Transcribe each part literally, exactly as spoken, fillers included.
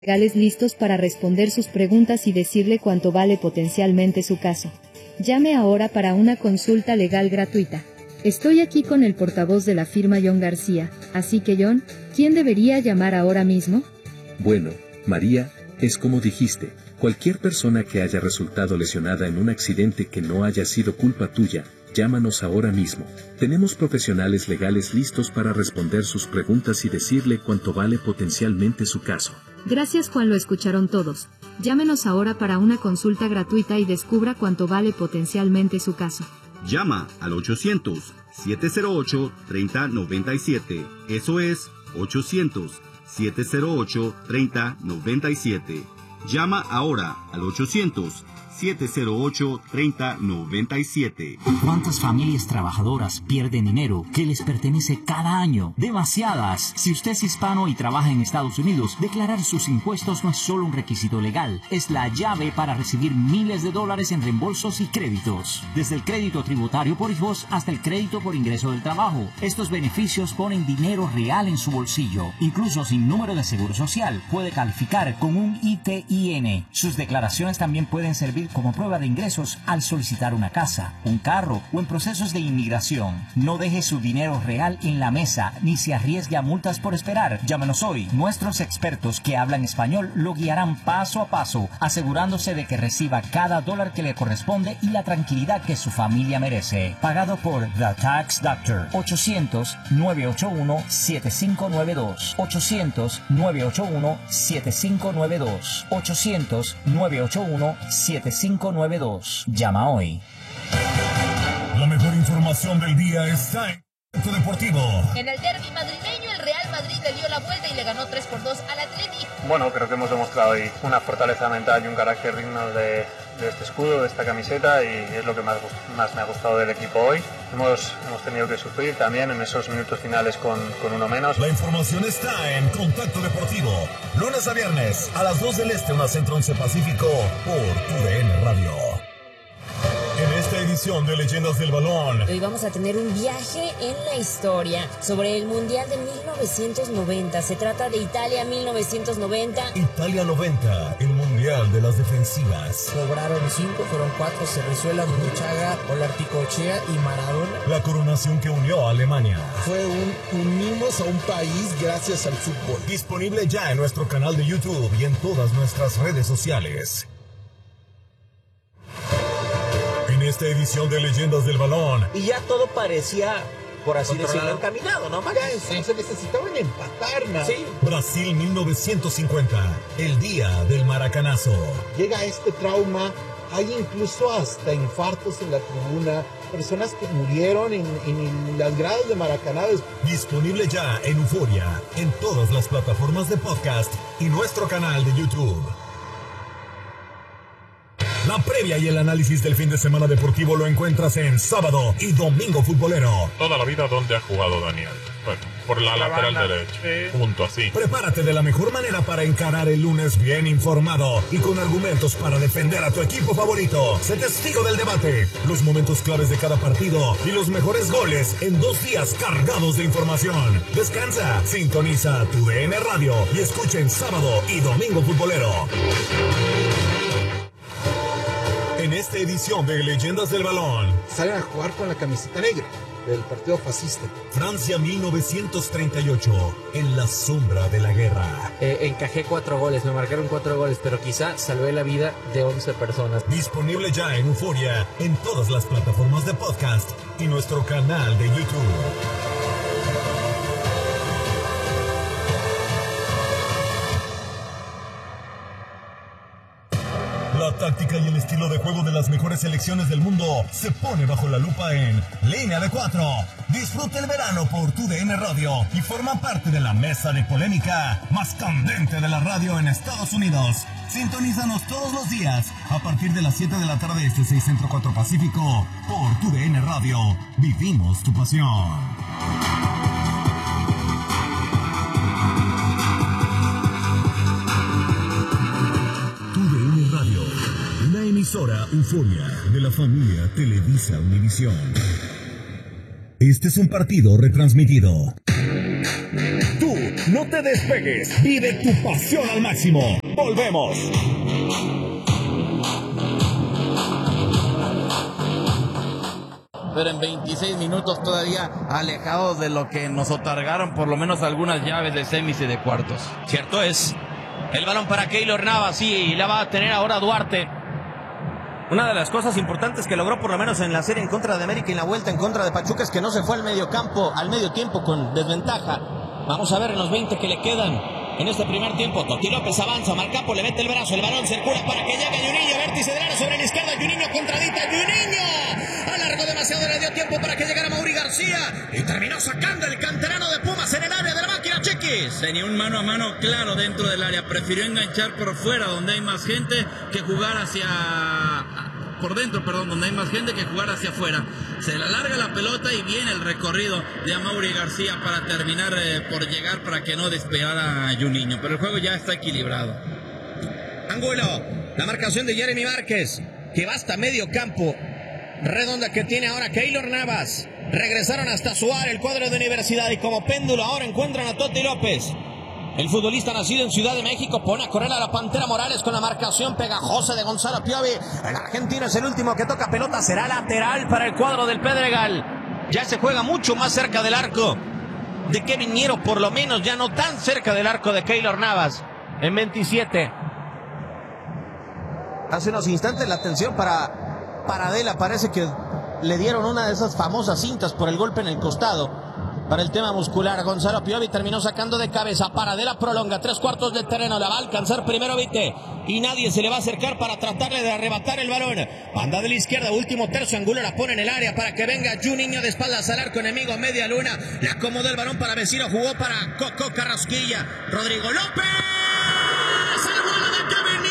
legales listos para responder sus preguntas y decirle cuánto vale potencialmente su caso. Llame ahora para una consulta legal gratuita. Estoy aquí con el portavoz de la firma John García, así que John, ¿quién debería llamar ahora mismo? Bueno, María, es como dijiste, cualquier persona que haya resultado lesionada en un accidente que no haya sido culpa tuya, llámanos ahora mismo. Tenemos profesionales legales listos para responder sus preguntas y decirle cuánto vale potencialmente su caso. Gracias, Juan, lo escucharon todos. Llámenos ahora para una consulta gratuita y descubra cuánto vale potencialmente su caso. Llama al ochocientos, siete cero ocho, tres cero nueve siete. Eso es ochocientos, siete cero ocho, tres cero nueve siete. Llama ahora al ochocientos, siete cero ocho, tres cero nueve siete. ¿Cuántas familias trabajadoras pierden dinero que les pertenece cada año? Demasiadas. Si usted es hispano y trabaja en Estados Unidos, declarar sus impuestos no es solo un requisito legal, es la llave para recibir miles de dólares en reembolsos y créditos. Desde el crédito tributario por hijos hasta el crédito por ingreso del trabajo. Estos beneficios ponen dinero real en su bolsillo. Incluso sin número de seguro social, puede calificar con un I T I N. Sus declaraciones también pueden servir como prueba de ingresos al solicitar una casa, un carro o en procesos de inmigración. No deje su dinero real en la mesa ni se arriesgue a multas por esperar. Llámenos hoy. Nuestros expertos que hablan español lo guiarán paso a paso, asegurándose de que reciba cada dólar que le corresponde y la tranquilidad que su familia merece. Pagado por The Tax Doctor. ochocientos, nueve ocho uno, siete cinco nueve dos. ochocientos, nueve ocho uno, siete cinco nueve dos. ochocientos, nueve ocho uno, siete cinco nueve dos. Llama hoy. La mejor información del día está en Contacto Deportivo. En el derbi madrileño, el Real Madrid le dio la vuelta y le ganó tres por dos al Atleti. Bueno, creo que hemos demostrado hoy una fortaleza mental y un carácter digno de, de este escudo, de esta camiseta, y es lo que más, más me ha gustado del equipo hoy. Hemos, hemos tenido que sufrir también en esos minutos finales con, con uno menos. La información está en Contacto Deportivo. Lunes a viernes a las dos del Este, una Centro once Pacífico, por T V N Radio. En esta edición de Leyendas del Balón, hoy vamos a tener un viaje en la historia sobre el Mundial de mil novecientos noventa. Se trata de Italia mil novecientos noventa. Italia noventa, el Mundial de las Defensivas. Sobraron cinco, fueron cuatro: Cerrizuela, Muchaga, Olarticochea y Maradona. La coronación que unió a Alemania. Fue un unimos a un país gracias al fútbol. Disponible ya en nuestro canal de YouTube y en todas nuestras redes sociales. En esta edición de Leyendas del Balón. Y ya todo parecía, por así decirlo, encaminado, ¿no? Ya, no se necesitaban empatar, ¿no? Sí. Brasil mil novecientos cincuenta, el día del maracanazo. Llega este trauma, hay incluso hasta infartos en la tribuna, personas que murieron en, en las gradas de Maracaná. Disponible ya en Euforia, en todas las plataformas de podcast y nuestro canal de YouTube. La previa y el análisis del fin de semana deportivo lo encuentras en Sábado y Domingo Futbolero. Toda la vida, ¿dónde ha jugado Daniel? Bueno, por la, la lateral derecha. Sí. Punto así. Prepárate de la mejor manera para encarar el lunes bien informado y con argumentos para defender a tu equipo favorito. Sé testigo del debate, los momentos claves de cada partido y los mejores goles en dos días cargados de información. Descansa, sintoniza tu D N Radio y escucha en Sábado y Domingo Futbolero. En esta edición de Leyendas del Balón, salen a jugar con la camiseta negra del partido fascista. Francia mil novecientos treinta y ocho, en la sombra de la guerra. Eh, encajé cuatro goles, me marcaron cuatro goles, pero quizá salvé la vida de once personas. Disponible ya en Euforia, en todas las plataformas de podcast y nuestro canal de YouTube. La táctica y el estilo de juego de las mejores selecciones del mundo se pone bajo la lupa en Línea de Cuatro. Disfruta el verano por tu D N Radio y forma parte de la mesa de polémica más candente de la radio en Estados Unidos. Sintonízanos todos los días a partir de las siete de la tarde este seis Centro cuatro Pacífico por tu D N Radio. Vivimos tu pasión. Emisora Euforia de la familia Televisa Univisión. Este es un partido retransmitido. Tú No te despegues, vive tu pasión al máximo. Volvemos. Pero en veintiséis minutos todavía alejados de lo que nos otorgaron por lo menos algunas llaves de semis y de cuartos. Cierto es. El balón para Keylor Navas y la va a tener ahora Duarte. Una de las cosas importantes que logró por lo menos en la serie en contra de América y en la vuelta en contra de Pachuca es que no se fue al medio campo, al medio tiempo con desventaja. Vamos a ver en los veinte que le quedan en este primer tiempo. Toti López avanza, Marcapo le mete el brazo, el balón circula para que llegue Juninho, vértice del área sobre la izquierda, Juninho contradita, Juninho alargó demasiado, le dio tiempo para que llegara Mauri García y terminó sacando el canterano de Pumas en el área de la máquina, Chiquis. Tenía un mano a mano claro dentro del área, prefirió enganchar por fuera donde hay más gente que jugar hacia... por dentro, perdón, donde hay más gente que jugar hacia afuera. Se le alarga la pelota y viene el recorrido de Amaury García para terminar eh, por llegar para que no despegara a Juninho. Pero el juego ya está equilibrado. Ángulo, la marcación de Jeremy Márquez, que va hasta medio campo. Redonda que tiene ahora Keylor Navas. Regresaron hasta su área el cuadro de Universidad y como péndulo ahora encuentran a Toti López. El futbolista nacido en Ciudad de México pone a correr a la Pantera Morales con la marcación pegajosa de Gonzalo Piovi. El argentino es el último que toca pelota. Será lateral para el cuadro del Pedregal. Ya se juega mucho más cerca del arco de Kevin Miero, por lo menos ya no tan cerca del arco de Keylor Navas. En veintisiete. Hace unos instantes la atención para Paradela. Parece que le dieron una de esas famosas cintas por el golpe en el costado. Para el tema muscular, Gonzalo Piovi terminó sacando de cabeza. Paradela prolonga tres cuartos de terreno. La va a alcanzar primero Vite. Y nadie se le va a acercar para tratarle de arrebatar el balón. Banda de la izquierda, último tercio. Angulo la pone en el área para que venga Juninho de espaldas al arco enemigo. Media luna. Le acomodó el balón para Vecino. Jugó para Coco Carrasquilla. Rodrigo López. El gol de Kevin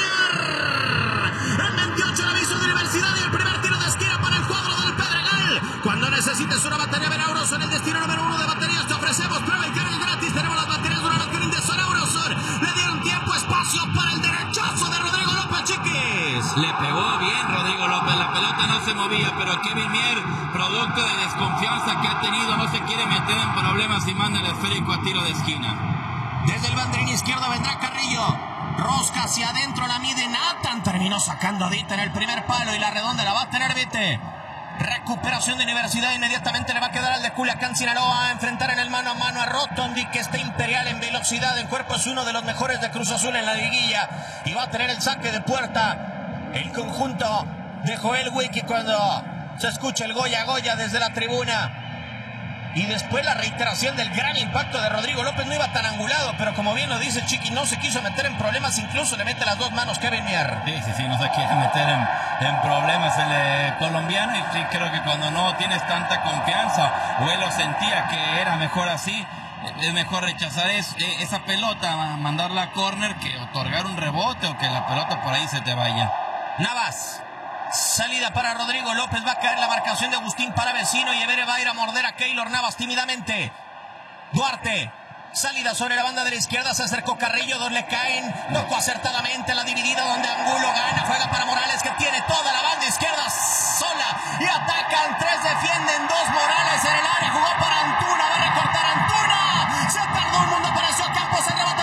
Mier. En veintiocho, el aviso de Universidad y el primer tiro de esquina para el cuadro del Pedregal. Cuando necesites una batería Benauros en el destino número uno de baterías, te ofrecemos prueba y carga gratis. Tenemos las baterías Duralogin de Sonauros. Le dieron tiempo, espacio para el derechazo de Rodrigo López, Chiquis. Le pegó bien Rodrigo López, la pelota no se movía, pero Kevin Mier, producto de desconfianza que ha tenido, no se quiere meter en problemas y manda el esférico a tiro de esquina. Desde el banderín izquierdo vendrá Carrillo. Rosca hacia adentro, la mide Nathan. Terminó sacando a Dita en el primer palo y la redonda la va a tener Vite. Recuperación de Universidad, inmediatamente le va a quedar al de Culiacán, Sinaloa, a enfrentar en el mano a mano a Rotondi, que está imperial en velocidad, en cuerpo es uno de los mejores de Cruz Azul en la liguilla, y va a tener el saque de puerta el conjunto de Joel Wiki cuando se escucha el Goya Goya desde la tribuna. Y después la reiteración del gran impacto de Rodrigo López. No iba tan angulado, pero como bien lo dice Chiqui, no se quiso meter en problemas, incluso le mete las dos manos Kevin Mier. Sí, sí, sí, no se quiere meter en, en problemas el eh, colombiano, y sí, creo que cuando no tienes tanta confianza, o él lo sentía que era mejor así, es mejor rechazar es, esa pelota, mandarla a córner, que otorgar un rebote o que la pelota por ahí se te vaya. Navas. Salida para Rodrigo López, va a caer la marcación de Agustín para Vecino y Evere va a ir a morder a Keylor Navas tímidamente. Duarte, salida sobre la banda de la izquierda, se acercó Carrillo, dos le caen, tocó acertadamente la dividida donde Angulo gana.